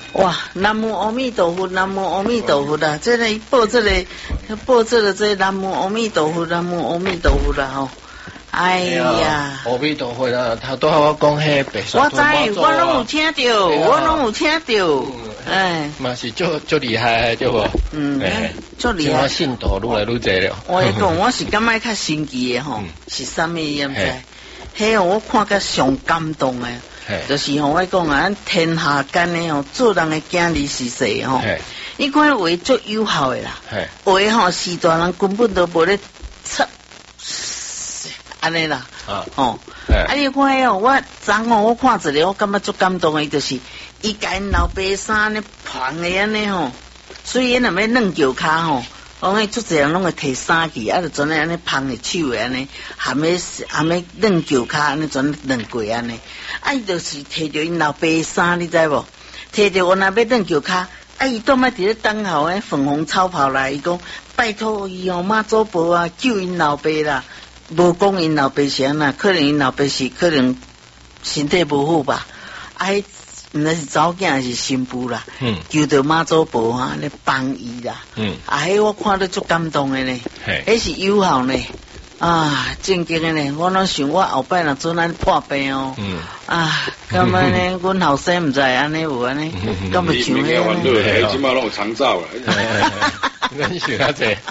哇，南无阿弥陀佛，南无阿弥陀佛啦！这个报这个这南无阿弥陀佛，南无阿弥陀佛啦吼！哎呀， 阿弥陀佛啦，他都和我讲迄白沙我知，我拢有听到，我拢有听到，哎， 嘛是足厉害对不？ 足厉害。 信徒愈来愈济了。 我讲，我是感觉较神奇的吼，是啥物也毋知。迄我看甲上感动的。就是吼，我讲啊，天下间的吼，做人的经历是谁吼？你看话足有效的啦，话吼是大人根本都无咧出，安尼啦，吼，啊你看哦，我昨吼我看一个，我感觉足感动的，就是伊甲因老爸衫咧捧的安尼吼，所以因若要软脚骹吼。讲迄足侪人拢会摕衫去，啊，就全安尼捧的手的安尼，含要软脚骹安尼全软过安尼，啊，伊就是摕着因老爸的衫，你知无？摕着我若要软脚骹，啊，伊当摆伫咧等候诶，粉红超跑来，伊讲拜托伊哦，妈祖婆啊，救因老爸啦！无讲因老爸是安那，可能因老爸是可能身体无好吧，啊。毋知是查某囝还是新妇啦，求着妈祖婆啊咧帮伊啦，迄我看得足感动的呢，迄是有效呢，啊，正经的呢，我拢想我后摆若做咱破病哦，咁样呢，阮后生毋知安尼有安尼，咁咪像迄个，即马拢有长照啦， 咱想啊济，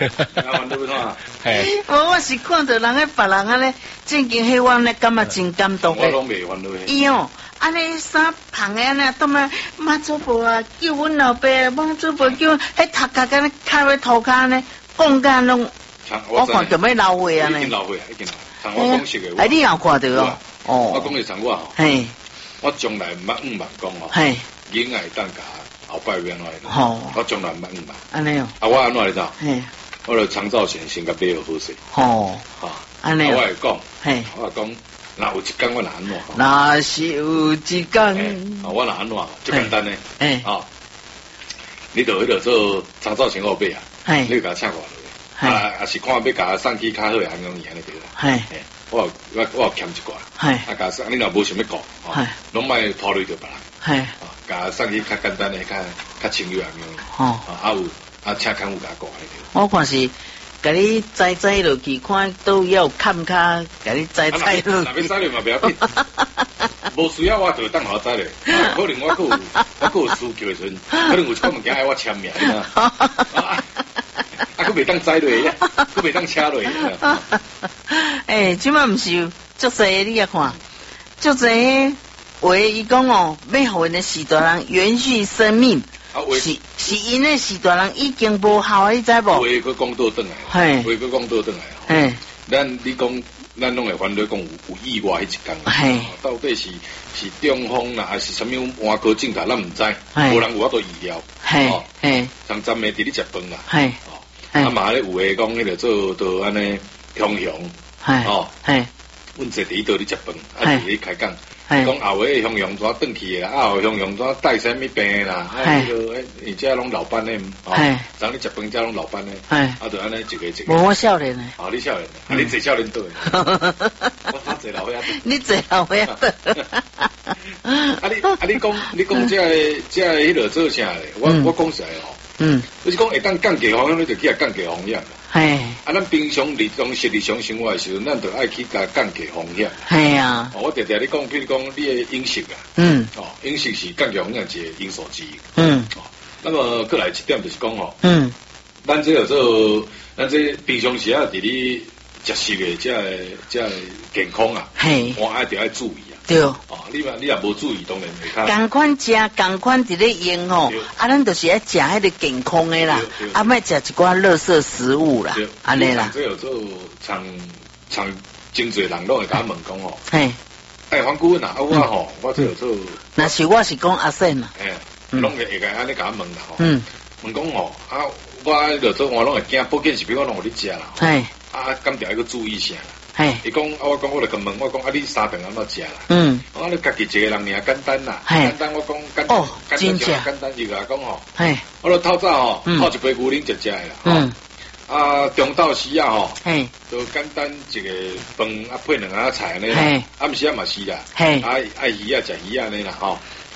我是看到人别人安尼，正经迄我呢感觉真感动的， 我拢袂烦恼伊哦。安尼衫捧的安尼，当然妈祖婆啊，叫阮老爸，妈祖婆叫迄头壳安尼开喺涂骹呢，讲甲拢，我看就要老话啊呢。 已经老话啊，已经老。像我讲实的， 你有看到哦？哦。 我讲的像我吼，我从来毋捌讲哦，囡仔当甲后摆变来，我从来毋捌安尼哦。 啊，我安怎来着？我就长照先甲买好势。 哦。安尼。 我会讲，我讲。那有一天我哪安怎？ 那是有一天， 我哪安怎？最简单呢，你就迄个做长照型后背啊，你就甲请过来，也是看要甲送去较好的安样安尼对啦。我有欠一寡，甲你若无想要讲，拢莫拖累着别人，甲送去较简单的、较轻柔安样，请看护甲讲安尼。 我看是。甲你栽落去，看都要看卡，甲你栽落去。 若要栽落嘛不要紧，无需要我就当好栽咧。可能我有需求的时阵，可能有一个物件爱我签名啊，佫袂当栽落，佫袂当车落。 即摆毋是足侪，你也看，足侪话伊讲哦，要互因的时代人延续生命。是因为时代人已经无效，你知无？ 话佮讲倒转来，话佮讲倒转来。你讲，咱拢会烦恼讲有意外迄一天，到底是中风啦，还是什么换科症噶，咱毋知，无人有法度预料。像昨暝伫咧食饭啦，嘛咧有诶讲迄个做到安尼雄，阮坐伫倒咧食饭，伫咧开讲。讲后尾雄怎转去啦，后雄怎带啥物病啦，而且拢老班咧，咱咧食饭遮拢老班咧，就安尼一个。 无我少年诶， 你少年，你坐少年队，我坐老伙仔队， 你坐老伙仔队。 你讲这迄落做啥咧？我讲实吼，你是讲会当降低风险，你就去降低风险。咱平常日常生活的时候，咱就爱去甲降低风险。我常常咧讲，譬如讲你的饮食啊，饮食是降低风险一个因素之一。那么过来一点就是讲吼，咱这个做，咱这平常时啊，伫咧食食的这健康啊，我爱就爱注意。 对， 你也无注意，当然会较。 共款食，共款伫咧用吼，咱就是要食迄个健康的啦，莫食一寡垃圾食物啦，安尼啦。 这有做常真侪人拢会甲我问讲吼，黄顾问啊，我吼，我这有做。 那是我是讲阿sen啦， 拢会甲安尼甲我问啦吼，问讲吼，我就做我拢会惊，保健食品我拢互你食啦，敢调一个注意啥啦。伊讲，我讲我就甲问，我讲你三顿安怎食啦？我你家己一个人尔简单啦，简单我讲简单就甲讲吼，我透早吼泡一杯牛奶就食啦，中昼时啊吼，就简单一个饭配两个菜安尼啦，暗时嘛是啦，爱鱼啊食鱼安尼啦吼，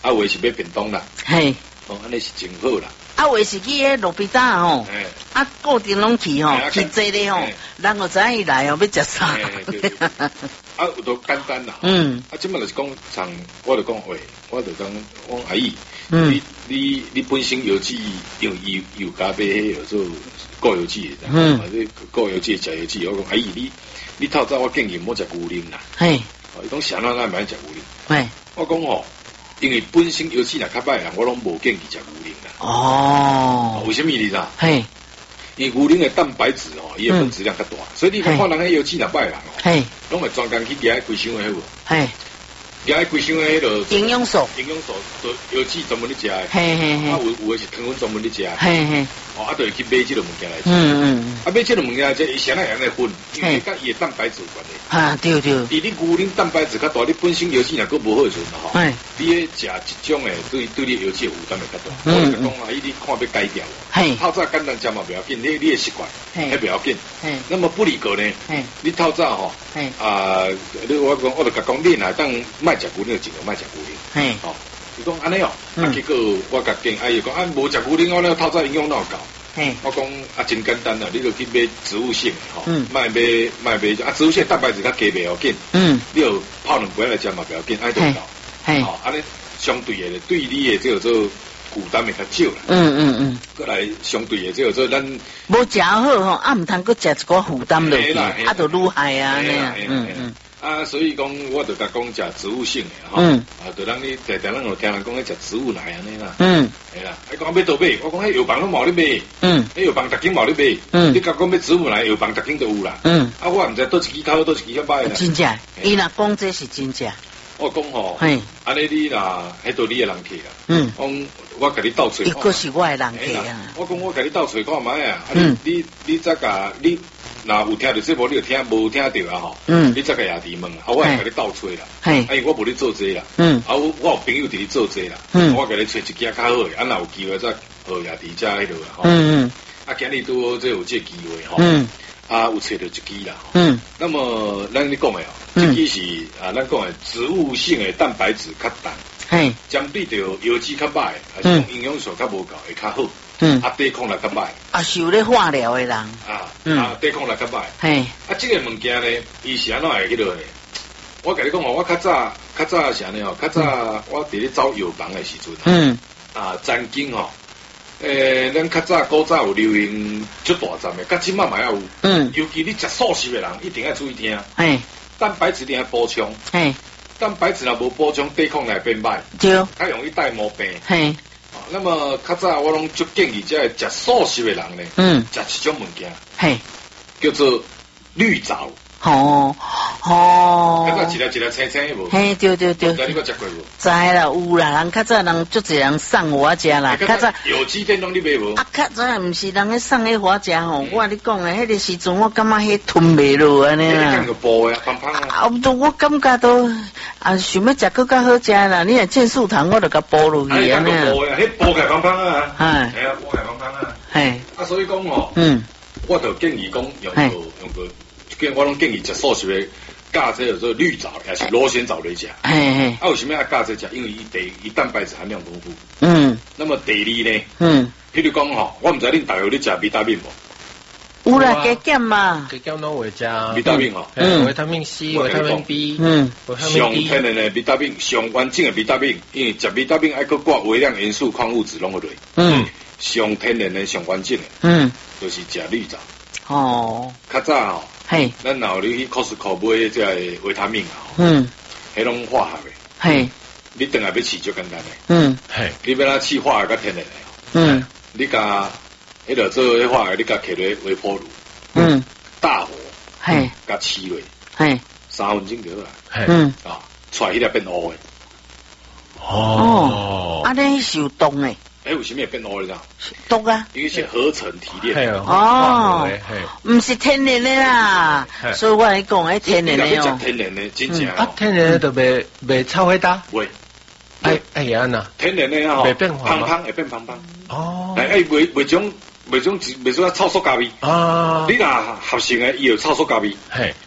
啊，有的是买便当啦， 嘿， 哦，安尼是真好啦。 啊，有的是去迄路边搭吼，啊，固定拢去吼，去坐咧吼，人就知影伊来哦，要食啥。 啊，有都简单啦。啊，即摆就是讲，像我就讲话，我就讲阿姨，你本身油脂用油加买迄个做固油脂的，或者固油脂、食油脂，我讲阿姨你透早我建议莫食牛奶啦。嘿，伊讲啥人咱买食牛奶。嘿，我讲吼，因为本身油脂若较歹人，我拢无建议食牛奶啦。哦，为什么你知道？嘿。因为牛奶的蛋白质哦，伊的分子量较大，所以你看人迄油脂若歹人哦，拢会专工去掠规箱的迄个，掠规箱的迄个营养素， 油脂专门咧食的，啊有的是糖分专门咧食的，哦啊，就会去买这个物件来食，啊买这个物件来食，伊先来样来分，因为甲伊的蛋白质有关系，啊对，你牛奶蛋白质较大，你本身油脂若个无好时阵吼，你咧食一种诶，对你油脂负担会较大，我就讲啊，你看要改掉。透早简单食嘛不要紧，你的习惯，迄不要紧。那么不离个呢？你透早吼，我就讲你若当卖食牛奶，尽量卖食牛奶。哦，伊讲安尼哦，啊结果我甲建议伊讲啊，无食牛奶，我那透早营养哪有够？我讲啊真简单啦，你就去买植物性的吼，卖买啊植物性蛋白质较低不要紧，你就泡两杯来食嘛不要紧，爱就够。哦，安尼相对的对你的叫做。负担会较少啦，过来相对的，即做咱无食好吼，啊毋通搁食一个负担落去，啊就愈害啊， 啊，所以讲我就甲讲食植物性的吼，啊，就让你常常咱有听人讲咧食植物奶安尼啦，系啦，伊讲要倒买，我讲迄药房拢冇咧买，迄药房逐间冇咧买，你甲讲要植物奶，药房逐间都有啦，啊，我毋知倒一支好，倒一支遐歹啦， 真正，伊若讲这是真正。 我讲吼，安尼你若迄度你的人客啦，讲我甲你斗找， 伊个是我的人客啊。 我讲我甲你斗找看卖啊，你再甲你若有听到节目，你就听，无听到啊吼，你再甲夜弟问啊，我会甲你斗找啦，因为我无咧做这啦，啊我有朋友伫咧做这啦，我甲你找一件较好诶，啊若有机会再和夜弟遮迄落啦，吼，啊今日拄好这有这机会吼。啊，有找到一支啦。那么咱你讲的哦，这支是啊，咱讲的植物性的蛋白质较重，相对着油脂较歹，还是讲营养素较无够会较好。啊，抵抗力较歹。 啊，是有咧化疗的人。 啊，抵抗力较歹。啊，这个物件呢，伊是安怎会迄落呢？我甲你讲哦，我较早是安尼哦，较早我伫咧走药房的时阵，啊，曾经吼。咱较早古早有流行足大站的，甲即摆嘛也有。尤其你食素食的人，一定要注意听。蛋白质一定要补充。蛋白质若无补充，抵抗力变歹。对。较容易带毛病。那么较早我拢足建议即个食素食的人呢，食一种物件，叫做绿藻。哦，那个一粒青青的无？ 嘿，对。你捌食过无？ 知啦，有啦，人较早人足侪人送我食啦，较早有机电拢你买无？ 啊，较早毋是人咧送迄我食吼，我你讲诶，迄个时阵我感觉迄吞袂落安尼啦。 你感觉补诶，胖胖啊？ 我感觉都啊，想要食更较好食啦。你若健素糖，我就甲补落去安尼啊。补诶，迄补起胖胖啊。 系啊，补起胖胖啊。系啊，所以讲吼，我就建议讲用个。我拢建议食素食的，加这叫做绿藻，也是螺旋藻来食。啊，为什么要加这食？因为伊蛋白质含量丰富。那么第二呢？譬如讲吼，我毋知恁大家咧食维他命无？ 有啦，加减嘛。 加减拢会食。 维他命吼， 维他命 C、维他命 B， 上天然的维他命，上完整的维他命，因为食维他命爱搁挂微量元素、矿物质拢会落。上天然的、上完整的，就是食绿藻。哦，较早吼。咱老你去 Costco 买这维他命啊，迄拢化学的，你等下要饲就简单的，你要哪饲化学甲天然的，你甲迄个做迄化学，你甲摕咧微波炉，大火，甲饲落，3分钟就好啦，啊，出来迄粒变乌的， 啊，你是有冻的。 为什么会变乌咧？ 毒啊！ 因为是合成提炼。 哦，唔是天然的啦，所以我来讲，迄天然的哦。天然的真正啊，天然的都袂臭味大。 会。 哎呀呐， 天然的啊， 会变黄吗？ 会变胖胖。 哦。 袂种臭塑胶味。啊。你若合成的，伊有臭塑胶味。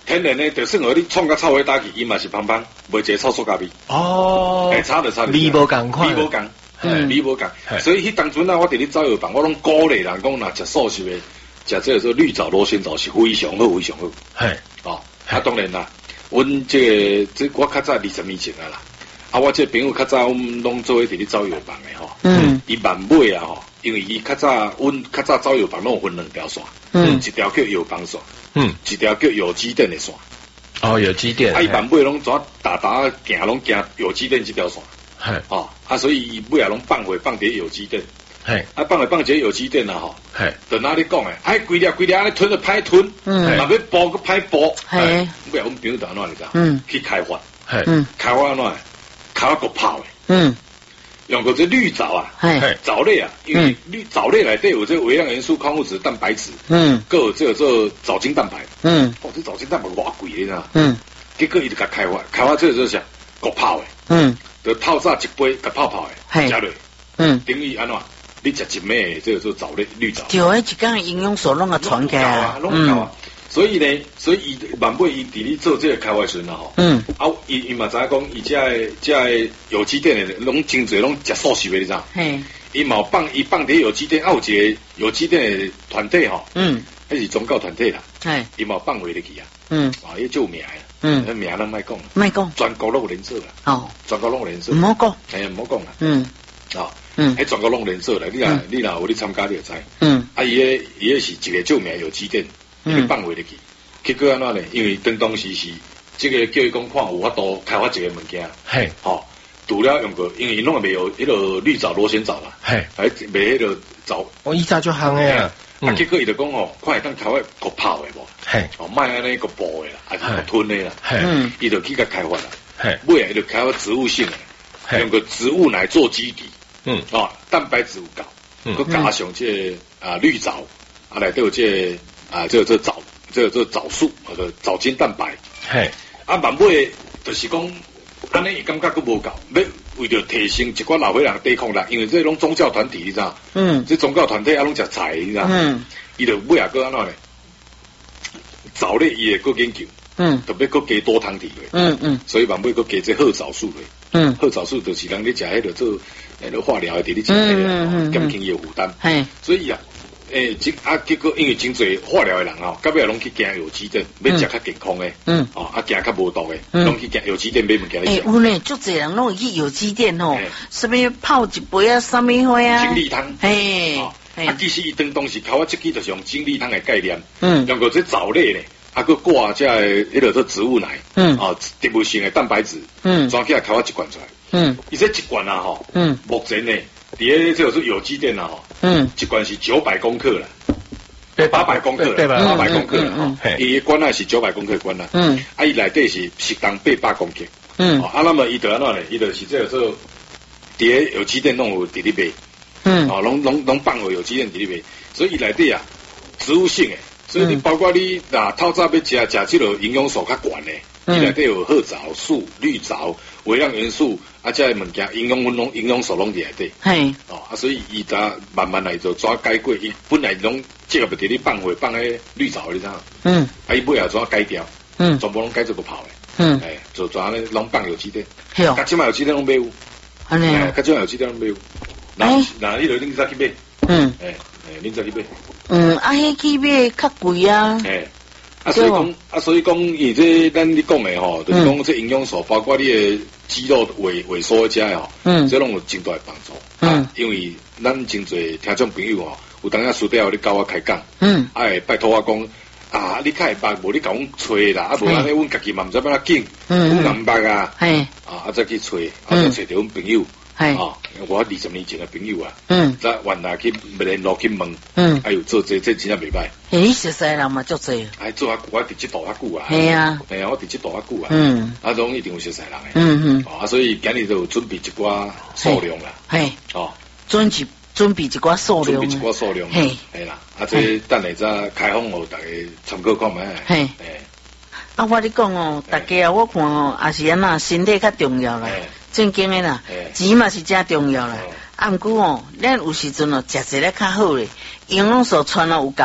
天然的，就算我你创个臭味打去，伊嘛是芳芳，袂一个臭塑胶味。 哦， 差就差。 味无共款， 味无共，味无共。所以迄当阵啊，我伫咧走药房，我拢鼓励人讲，若食素食的，食这个做绿藻、螺旋藻是非常好，非常好。 嘿， 哦，当然啦，阮这我较早20年前啊啦。我这朋友较早，阮拢做伫咧走药房的吼。伊万尾啊吼，因为伊较早，阮较早走药房拢有分2条线。一条叫药房线。一条叫有机店的线。 哦，有机店。 伊万尾拢怎打行，拢行有机店这条线。所以伊尾啊拢放伫有机店。放一个有机店啊吼。在哪里讲诶？规粒安尼吞就歹吞。若要剥个歹剥。尾啊，阮朋友就安怎你知道？去开发。开发安怎？开发个泡诶。用过这绿藻啊，藻类啊，因为藻类内底有这微量元素、矿物质、蛋白质，各有这个藻精蛋白，这藻精蛋白偌贵的呐，结果伊就甲开发这个就是啥，国泡的，就透早一杯甲泡的，加落，等于安怎？你食一枚的这个做藻类绿藻， 就迄一缸营养素拢个传起来， 拢够啊。所以伊万尾伊伫咧做这个开发时呐吼，伊嘛知影讲伊这有机店的拢真侪拢食素食的，你知道？伊嘛放伫有机店，有一个有机店的团体吼，迄是宗教团体啦，伊嘛放回入去啊，伊就有名的，名咱莫讲，全国拢有连锁啦，全国拢有连锁， 唔好讲， 唔好讲啦，迄全国拢连锁啦，你若有咧参加你就知，伊个是一个著名有机店。伊放回入去，结果安怎呢？因为当时是这个叫伊讲看有法度开发一个物件，除了用过，因为拢未有迄个绿藻、螺旋藻嘛，还未迄个藻。 以前就行诶啊！ 结果伊就讲看会当开发个泡诶无，卖安尼个煲诶啦，还是个吞诶啦，伊就去甲开发啦。尾啊，伊就开发植物性诶，用个植物奶做基底，蛋白质有够，佮加上这绿藻，内底有这。这藻素或者藻精蛋白，万尾就是讲，安尼伊感觉佫无够，要为着提升一寡老岁人抵抗力，因为这拢宗教团体，你知道？这宗教团体拢食菜，你知道？伊就尾啊佫安怎呢？藻类伊会佫研究，特别佫加多糖体落，所以万尾佫加这褐藻素落，褐藻素就是人咧食迄个做化疗的，伫咧食迄个减轻伊负担，所以啊。结果因为真侪化疗的人到尾拢去行有机店，要食较健康的，行较无毒的，拢去行有机店买物件来食。 有呢，足侪人拢会去有机店吼，什么泡一杯啊，什么花啊， 精力汤，其实伊当时开发这个就是用精力汤的概念，用过这藻类咧，佫挂这迄个做植物奶，植物性的蛋白质，转起来开发一罐出来，伊这一罐啊吼，目前呢。伫咧这个是有机店啦吼，一罐是900公克啦，800公克啦，800公克啦，伊罐仔是900公克罐啦，伊内底是适当800公克，那么伊就安怎呢？伊就是这个说，伫咧有机店拢有伫咧卖，拢放有机店伫咧卖，所以伊内底啊，植物性诶，所以你包括你透早要食这个营养素较悬诶。伊内底有褐藻素、绿藻、微量元素，这物件营养素拢伫内底。所以伊慢慢来就怎改过，伊本来拢结合伫咧放迄绿藻，你知影？伊尾啊怎改掉？全部拢改做个泡诶。就怎咧拢放有机店。甲即卖有机店拢买有。安尼啊？甲即卖有机店拢买有。那你就恁再去买。恁再去买。 迄去买较贵啊。 所以讲，伊这咱你讲的吼，就是讲这营养素，包括你的肌肉萎缩这吼，这拢有真大的帮助。因为咱真侪听众朋友吼，有当下私底下你甲我开讲，拜托我讲你较会捌，无你甲阮吹啦，无安尼阮家己嘛毋知要哪紧，阮也毋捌啊，再去吹，再找着阮朋友。我20年前的朋友啊，再原来去联络去问，还有做这真正袂歹。 你熟悉人嘛足侪。 做我伫这度较久啊。 系啊， 我伫这度较久啊。拢一定有熟悉人的。所以今日就准备一寡数量啦。 准备一寡数量。 准备一寡数量。系啦，这等下再开放互大家参考看觅。 我咧讲哦，大家我看哦，也是安那身体较重要啦。正经的啦，钱嘛是真重要啦。毋过咱有时阵食一个较好咧，营养素传了有够，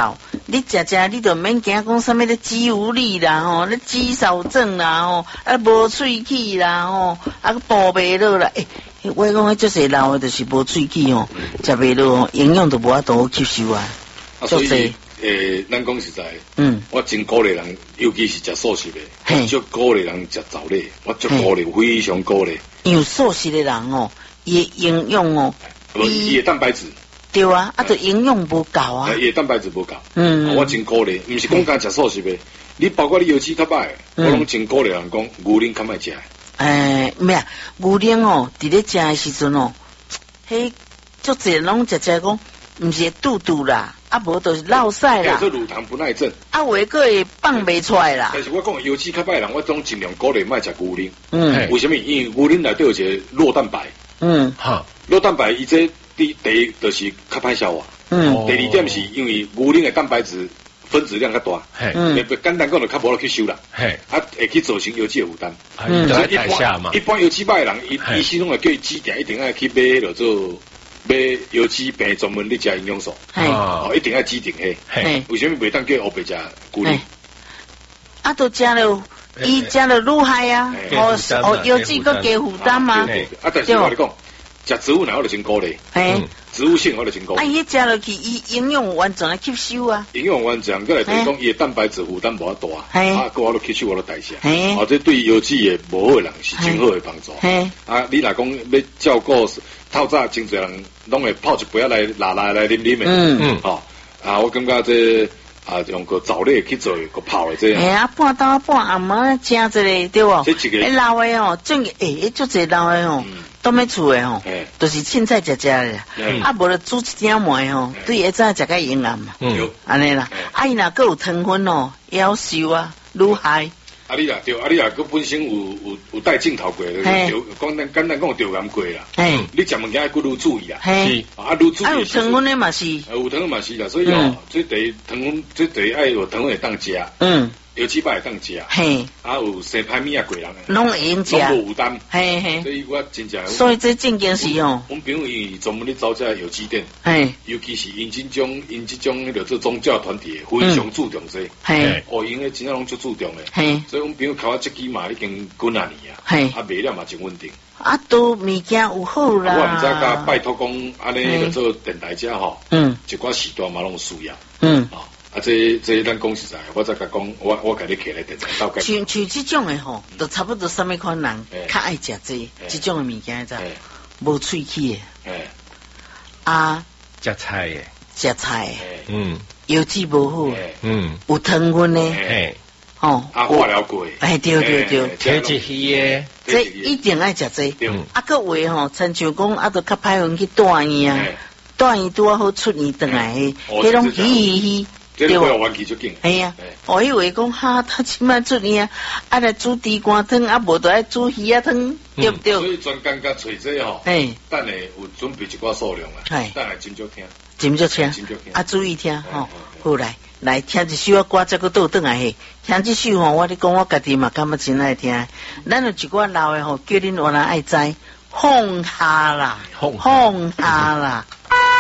你食你就免惊讲啥物咧肌无力啦吼，咧肌少症啦吼，啊无喙齿啦吼，啊步袂落啦。我讲迄就是老的，就是无喙齿吼，食袂落，营养都无法度吸收啊。 所以咱讲实在，我真鼓励人，尤其是食素食的，我足鼓励人食藻类，我足鼓励，非常鼓励。 因为素食的人哦，伊营养哦， 伊的蛋白质。 对啊，就营养不够啊。 伊蛋白质不够。我真鼓励，毋是讲干食素食的，你包括你油脂较歹，我拢真鼓励人讲牛奶较莫食。 咩啊？牛奶哦，伫咧食的时阵哦，迄足济人拢食讲，毋是肚肚啦，啊无就是落屎啦。 这乳糖不耐症。 啊，有个会放袂出来啦。 但是我讲油脂较歹人，我总尽量鼓励莫食牛奶。为什么？因为牛奶内底有一个酪蛋白。酪蛋白伊这。第一就是较歹消化，第二点是因为牛奶的蛋白质分子量较大，简单讲就较无去吸收啦，会去造成油脂的负担。一般油脂歹的人，医生拢会叫伊指定一定要去买落做买油脂病专门咧食营养素，一定要指定迄。为什么袂当叫黑白食牛奶？ 啊，都食了，伊食了愈害啊，油脂佮加负担嘛。 但是我跟你讲。食植物奶我就真鼓励，植物性我就真鼓励。 伊食落去，伊营养完全来吸收啊。 营养完全，佮来等于讲伊的蛋白质负担无遐大，佮我都吸收我都代谢。这对油脂也无好的人是真好的帮助。你若讲要照顾，透早真侪人拢会泡一杯来来啉的。我感觉这用个藻类去做个泡的这样。 半昼半暗啊，食一个对不？老的哦，种足侪老的哦。都没厝诶吼，都是凊彩食咧，无就煮一点糜吼，对下早食个营养嘛，安尼啦。伊若佫有糖分哦，夭寿啊，愈害。 你若对，你若佫本身有带镜头过，简单讲着癌过啦。你食物件佫愈注意啊，愈注意。 有糖分诶嘛是， 有糖分嘛是啦，所以这第糖分，这第爱有糖分会当食。油脂摆会当食，有生歹物啊过人诶， 拢会用食， 拢无负担，所以我真正， 所以这正经是哦， 我们朋友伊专门咧走这有机店，尤其是因这种迄个做宗教团体非常注重这，因为真正拢足注重诶，所以我们朋友靠我这支嘛已经几啊年啊，卖了嘛真稳定， 都物件有好啦， 我毋知甲拜托讲安尼做电台遮吼，一寡时段嘛拢需要，这咱讲实在，我再甲讲，我甲你徛咧电台斗解。像这种诶吼，都差不多什么款人较爱食这种诶物件在，无喙齿诶， 食菜诶， 食菜诶，油脂无好，有糖分诶， 化疗过， 对， 天气鱼诶， 这一定爱食这，个话吼，亲像讲都较歹运去大院啊，大院拄好出院转来诶，迄种鱼。 对吧？ 系啊，我以为讲他起码出呢来煮地瓜汤，无就爱煮鱼啊汤，对不对？ 所以专家甲找这吼，等下有准备一寡数量啊，等下真少听，注意听吼。好来听一首歌，再个倒转来嘿，听这首吼，我咧讲我家己嘛感觉真爱听。咱有一寡老的吼，叫恁原来爱知，放下啦，放下啦。